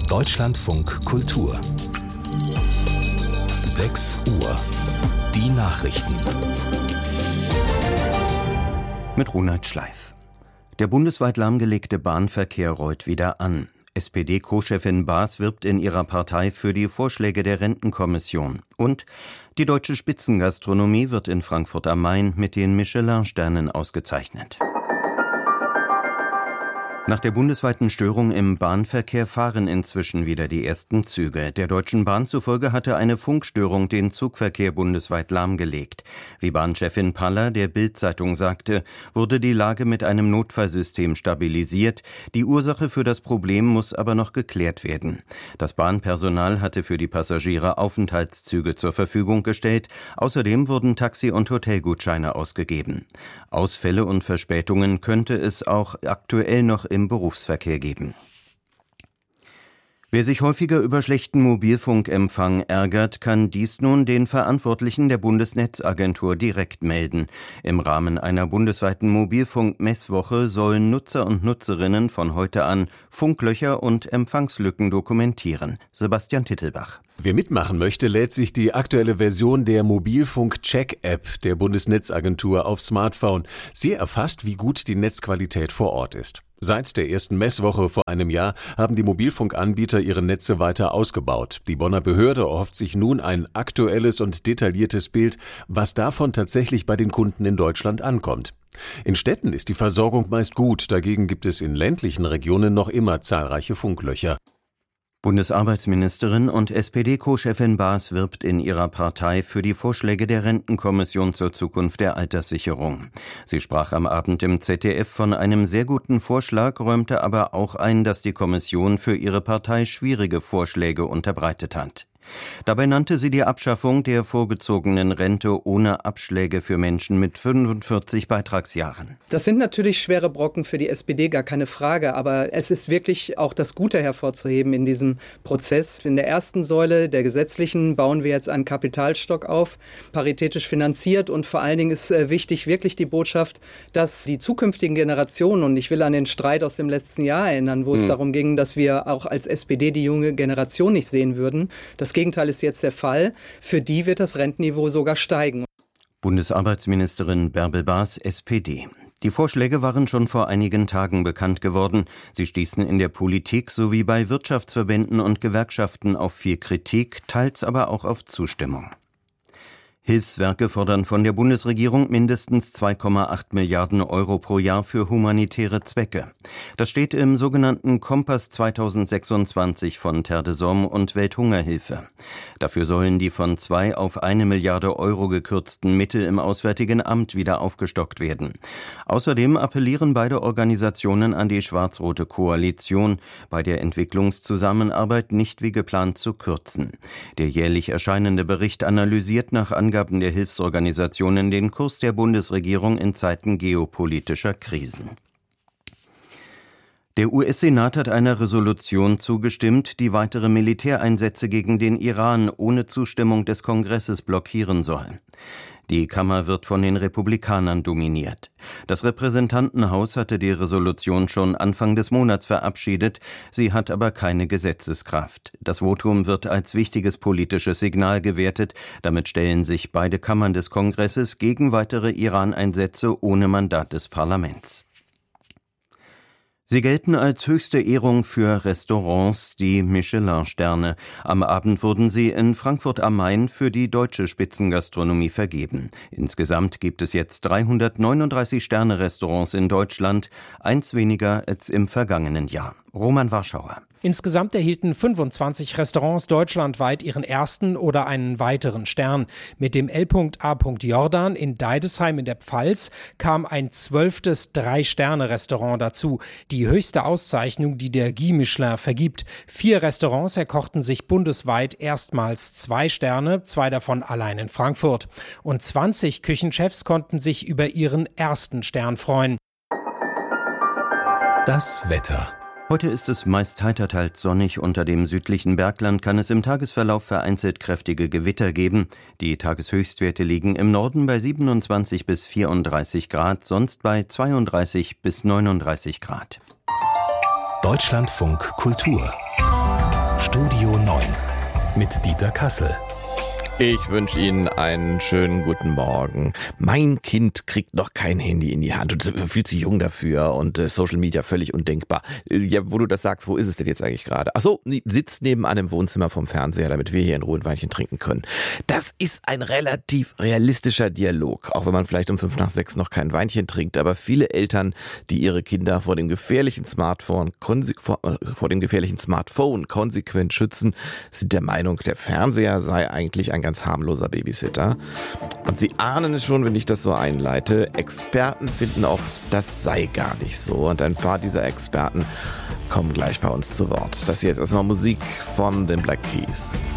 Deutschlandfunk Kultur 6 Uhr. Die Nachrichten. Mit Ronald Schleif. Der bundesweit lahmgelegte Bahnverkehr rollt wieder an. SPD-Co-Chefin Baas wirbt in ihrer Partei für die Vorschläge der Rentenkommission. Und die deutsche Spitzengastronomie wird in Frankfurt am Main mit den Michelin-Sternen ausgezeichnet. Nach der bundesweiten Störung im Bahnverkehr fahren inzwischen wieder die ersten Züge. Der Deutschen Bahn zufolge hatte eine Funkstörung den Zugverkehr bundesweit lahmgelegt. Wie Bahnchefin Paller der Bild-Zeitung sagte, wurde die Lage mit einem Notfallsystem stabilisiert. Die Ursache für das Problem muss aber noch geklärt werden. Das Bahnpersonal hatte für die Passagiere Aufenthaltszüge zur Verfügung gestellt. Außerdem wurden Taxi- und Hotelgutscheine ausgegeben. Ausfälle und Verspätungen könnte es auch aktuell noch im Berufsverkehr geben. Wer sich häufiger über schlechten Mobilfunkempfang ärgert, kann dies nun den Verantwortlichen der Bundesnetzagentur direkt melden. Im Rahmen einer bundesweiten Mobilfunk-Messwoche sollen Nutzer und Nutzerinnen von heute an Funklöcher und Empfangslücken dokumentieren. Sebastian Tittelbach. Wer mitmachen möchte, lädt sich die aktuelle Version der Mobilfunk-Check-App der Bundesnetzagentur auf Smartphone. Sie erfasst, wie gut die Netzqualität vor Ort ist. Seit der ersten Messwoche vor einem Jahr haben die Mobilfunkanbieter ihre Netze weiter ausgebaut. Die Bonner Behörde erhofft sich nun ein aktuelles und detailliertes Bild, was davon tatsächlich bei den Kunden in Deutschland ankommt. In Städten ist die Versorgung meist gut, dagegen gibt es in ländlichen Regionen noch immer zahlreiche Funklöcher. Bundesarbeitsministerin und SPD-Co-Chefin Baas wirbt in ihrer Partei für die Vorschläge der Rentenkommission zur Zukunft der Alterssicherung. Sie sprach am Abend im ZDF von einem sehr guten Vorschlag, räumte aber auch ein, dass die Kommission für ihre Partei schwierige Vorschläge unterbreitet hat. Dabei nannte sie die Abschaffung der vorgezogenen Rente ohne Abschläge für Menschen mit 45 Beitragsjahren. Das sind natürlich schwere Brocken für die SPD, gar keine Frage. Aber es ist wirklich auch das Gute hervorzuheben in diesem Prozess. In der ersten Säule der gesetzlichen bauen wir jetzt einen Kapitalstock auf, paritätisch finanziert. Und vor allen Dingen ist wichtig wirklich die Botschaft, dass die zukünftigen Generationen, und ich will an den Streit aus dem letzten Jahr erinnern, wo es darum ging, dass wir auch als SPD die junge Generation nicht sehen würden. Das Gegenteil ist jetzt der Fall. Für die wird das Rentenniveau sogar steigen. Bundesarbeitsministerin Bärbel Baas, SPD. Die Vorschläge waren schon vor einigen Tagen bekannt geworden. Sie stießen in der Politik sowie bei Wirtschaftsverbänden und Gewerkschaften auf viel Kritik, teils aber auch auf Zustimmung. Hilfswerke fordern von der Bundesregierung mindestens 2,8 Milliarden Euro pro Jahr für humanitäre Zwecke. Das steht im sogenannten Kompass 2026 von Terre des Hommes und Welthungerhilfe. Dafür sollen die von 2 auf 1 Milliarde Euro gekürzten Mittel im Auswärtigen Amt wieder aufgestockt werden. Außerdem appellieren beide Organisationen an die schwarz-rote Koalition, bei der Entwicklungszusammenarbeit nicht wie geplant zu kürzen. Der jährlich erscheinende Bericht analysiert nach Angaben der Hilfsorganisationen den Kurs der Bundesregierung in Zeiten geopolitischer Krisen. Der US-Senat hat einer Resolution zugestimmt, die weitere Militäreinsätze gegen den Iran ohne Zustimmung des Kongresses blockieren soll. Die Kammer wird von den Republikanern dominiert. Das Repräsentantenhaus hatte die Resolution schon Anfang des Monats verabschiedet, sie hat aber keine Gesetzeskraft. Das Votum wird als wichtiges politisches Signal gewertet, damit stellen sich beide Kammern des Kongresses gegen weitere Iran-Einsätze ohne Mandat des Parlaments. Sie gelten als höchste Ehrung für Restaurants, die Michelin-Sterne. Am Abend wurden sie in Frankfurt am Main für die deutsche Spitzengastronomie vergeben. Insgesamt gibt es jetzt 339 Sterne-Restaurants in Deutschland, eins weniger als im vergangenen Jahr. Roman Warschauer. Insgesamt erhielten 25 Restaurants deutschlandweit ihren ersten oder einen weiteren Stern. Mit dem L.A. Jordan in Deidesheim in der Pfalz kam ein 12. 3-Sterne-Restaurant dazu. Die höchste Auszeichnung, die der Guide Michelin vergibt. 4 Restaurants erkochten sich bundesweit erstmals 2 Sterne, 2 davon allein in Frankfurt. Und 20 Küchenchefs konnten sich über ihren ersten Stern freuen. Das Wetter. Heute ist es meist heiter, teils sonnig. Unter dem südlichen Bergland kann es im Tagesverlauf vereinzelt kräftige Gewitter geben. Die Tageshöchstwerte liegen im Norden bei 27 bis 34 Grad, sonst bei 32 bis 39 Grad. Deutschlandfunk Kultur Studio 9 mit Dieter Kassel. Ich wünsche Ihnen einen schönen guten Morgen. Mein Kind kriegt noch kein Handy in die Hand und ist viel zu jung dafür und Social Media völlig undenkbar. Ja, wo du das sagst, wo ist es denn jetzt eigentlich gerade? Achso, sie sitzt nebenan im Wohnzimmer vom Fernseher, damit wir hier in Ruhe ein Weinchen trinken können. Das ist ein relativ realistischer Dialog, auch wenn man vielleicht um 5 nach 6 noch kein Weinchen trinkt. Aber viele Eltern, die ihre Kinder vor dem gefährlichen Smartphone konsequent schützen, sind der Meinung, der Fernseher sei eigentlich ein ganz harmloser Babysitter. Und sie ahnen es schon, wenn ich das so einleite. Experten finden oft, das sei gar nicht so. Und ein paar dieser Experten kommen gleich bei uns zu Wort. Das hier ist erstmal Musik von den Black Keys.